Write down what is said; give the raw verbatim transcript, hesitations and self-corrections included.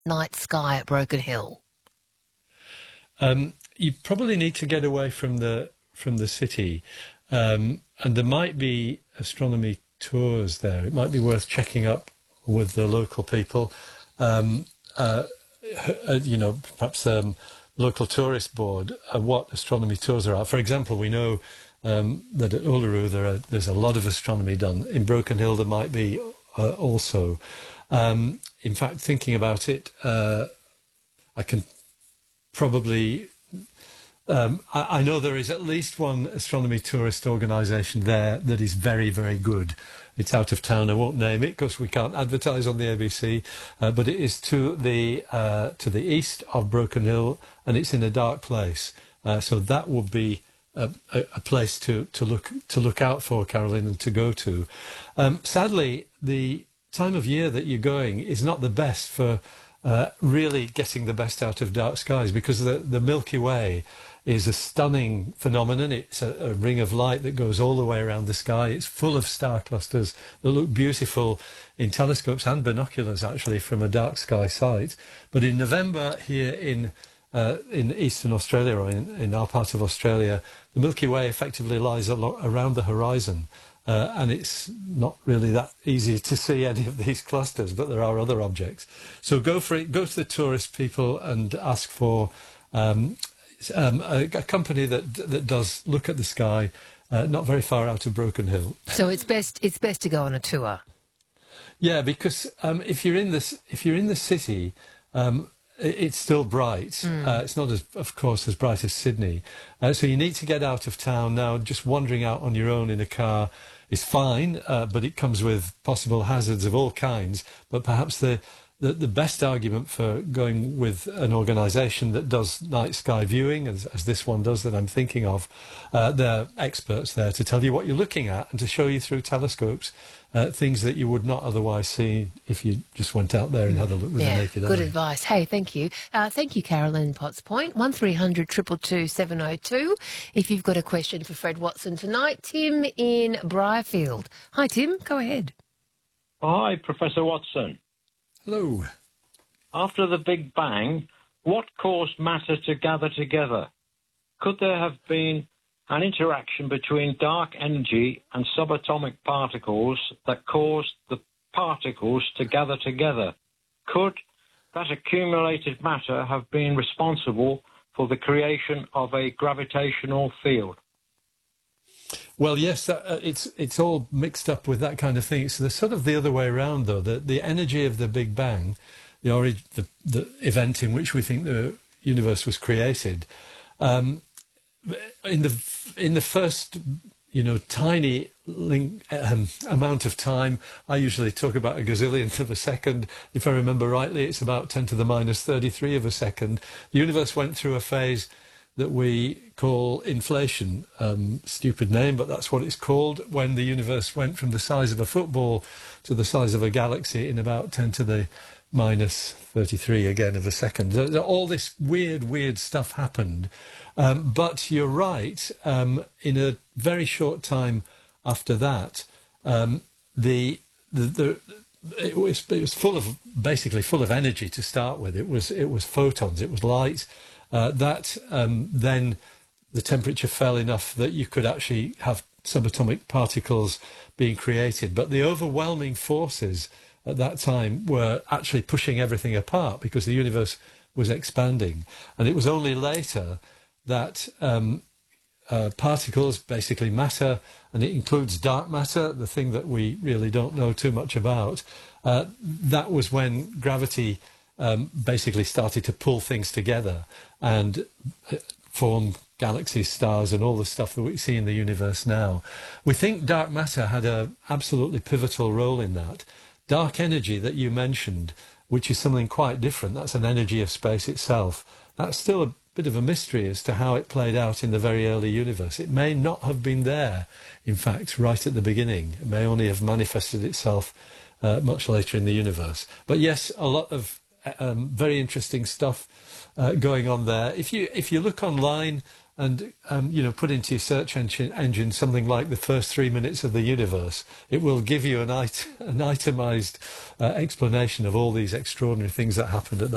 night sky at Broken Hill? Um, you probably need to get away from the from the city, um, and there might be astronomy tours there. It might be worth checking up with the local people. Um, uh, uh, you know, perhaps um, local tourist board, uh, what astronomy tours are. For example, we know um, that at Uluru there are, there's a lot of astronomy done. In Broken Hill there might be uh, also. Um, in fact, thinking about it, uh, I can probably um, I, I know there is at least one astronomy tourist organisation there that is very, very good. It's out of town. I won't name it because we can't advertise on the A B C, uh, but it is to the uh, to the east of Broken Hill, and it's in a dark place. Uh, so that would be a, a, a place to, to look to look out for, Carolyn, and to go to. Um, sadly, the time of year that you're going is not the best for uh, really getting the best out of dark skies, because the, the Milky Way is a stunning phenomenon. It's a, a ring of light that goes all the way around the sky. It's full of star clusters that look beautiful in telescopes and binoculars, actually, from a dark sky site. But in November here in uh, in eastern Australia, or in, in our part of Australia, the Milky Way effectively lies alo- around the horizon. Uh, and it's not really that easy to see any of these clusters, but there are other objects. So go for it. Go to the tourist people and ask for um, um, a, a company that that does look at the sky, uh, not very far out of Broken Hill. So it's best it's best to go on a tour. Yeah, because um, if you're in this, if you're in the city, um, it, it's still bright. Mm. Uh, it's not as, of course, as bright as Sydney. Uh, so you need to get out of town now. Just wandering out on your own in a car is fine, uh, but it comes with possible hazards of all kinds. But perhaps the the, the best argument for going with an organisation that does night sky viewing, as, as this one does that I'm thinking of, uh, they're experts there to tell you what you're looking at and to show you through telescopes uh, things that you would not otherwise see if you just went out there and had a look with yeah, the naked eye. Good advice. Hey, thank you. Uh, thank you, Carolyn Potts Point. one three hundred two two two seven oh two. If you've got a question for Fred Watson tonight. Tim in Briarfield. Hi, Tim. Go ahead. Hi, Professor Watson. Hello. After the Big Bang, what caused matter to gather together? Could there have been an interaction between dark energy and subatomic particles that caused the particles to gather together? Could that accumulated matter have been responsible for the creation of a gravitational field? Well, yes, that, uh, it's it's all mixed up with that kind of thing. It's the sort of the other way around, though. The the energy of the Big Bang, the orig- the, the event in which we think the universe was created, um, in the in the first, you know, tiny link, um, amount of time. I usually talk about a gazillionth of a second. If I remember rightly, it's about ten to the minus thirty-three of a second. The universe went through a phase that we call inflation. Um, stupid name, but that's what it's called, when the universe went from the size of a football to the size of a galaxy in about ten to the minus thirty-three again of a second. All this weird, weird stuff happened. Um, but you're right, um, in a very short time after that, um, the, the, the it was, it was full of, basically full of energy to start with. It was, it was photons, it was light. Uh, that um, then the temperature fell enough that you could actually have subatomic particles being created. But the overwhelming forces at that time were actually pushing everything apart because the universe was expanding. And it was only later that um, uh, particles, basically matter, and it includes dark matter, the thing that we really don't know too much about, uh, that was when gravity Um, basically started to pull things together and form galaxies, stars, and all the stuff that we see in the universe now. We think dark matter had an absolutely pivotal role in that. Dark energy that you mentioned, which is something quite different, that's an energy of space itself, that's still a bit of a mystery as to how it played out in the very early universe. It may not have been there, in fact, right at the beginning. It may only have manifested itself uh, much later in the universe. But yes, a lot of Um, very interesting stuff uh, going on there. If you if you look online and um, you know, put into your search engine, engine something like the first three minutes of the universe, it will give you an, it- an itemised uh, explanation of all these extraordinary things that happened at that